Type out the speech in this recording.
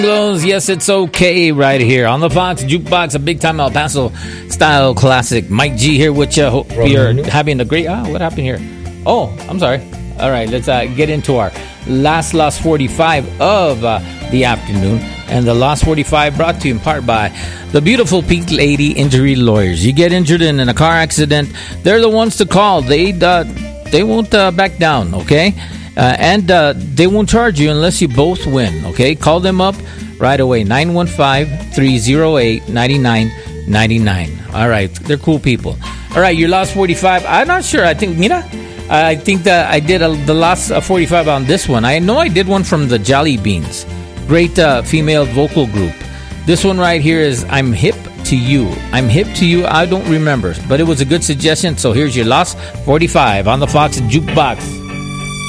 Yes, it's okay right here on the Fox Jukebox, a big time El Paso style classic. Mike G here with you. Hope you're having a great. What happened here? Oh, I'm sorry. All right, let's get into our last 45 of the afternoon. And the last 45 brought to you in part by the beautiful Pink Lady Injury Lawyers. You get injured in a car accident, they're the ones to call. They won't back down, okay? And they won't charge you unless you both win, okay? Call them up right away, 915-308-9999. All right, they're cool people. All right, your last 45, I'm not sure. I think, Mina, I think that I did the last 45 on this one. I know I did one from the Jolly Beans. Great female vocal group. This one right here is I'm Hip to You. I'm Hip to You, I don't remember, but it was a good suggestion, so here's your last 45 on the Fox Jukebox.